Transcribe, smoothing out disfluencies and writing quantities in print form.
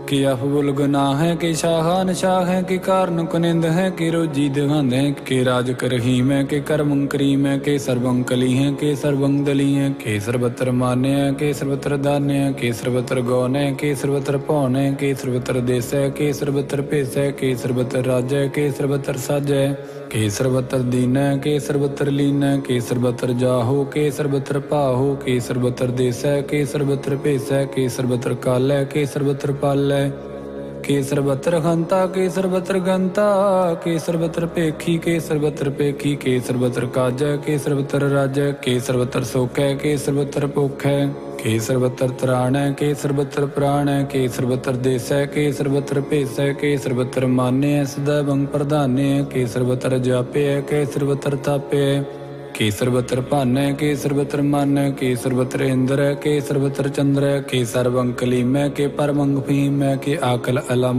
कि अफबुल गुनाह है कि शाहान शाह है कि कारण कुनिंद है कि रोजी दिगंध है कि राज करहीम है कि करमं करीम है कि सर्वं कली है कि सर्वं दली है कि सर्वत्र मान्य है कि सर्वत्र दान्य है कि सर्वत्र गौन है कि सर्वत्र पौन है कि सर्वत्र देश है कि सर्वत्र भेस है कि सर्वत्र राज है कि सर्वत्र साज है कि सर्वत्र दीन है कि सर्वत्र लीन है कि सर्वत्र जाहो कि सर्वत्र पाहो कि सर्वत्र देश है कि सर्वत्र भेस है कि सर्वत्र काल है कि सर्वत्र पाल है कि सर्वत्र हंता कि सर्वत्र गंता कि सर्वत्र पेखी कि सर्वत्र पेखी कि सर्वत्र काज है कि सर्वत्र राज है कि सर्वत्र सुख है कि सर्वत्र भुख है कि सर्वत्र त्राण है कि सर्वत्र प्राण है कि सर्वत्र देश है कि सर्वत्र भेस है कि सर्वत्र मान्य है सदा भंग प्रधान्य है कि सर्वत्र जापे है कि सर्वत्र तापे है कि सर्वत्र भान है कि सर्वत्र मन है कि सर्वत्र इंद्र है कि सर्वत्र चंद्र है कि सर्वं कलीम है कि परमं फहीम है कि आकल अलम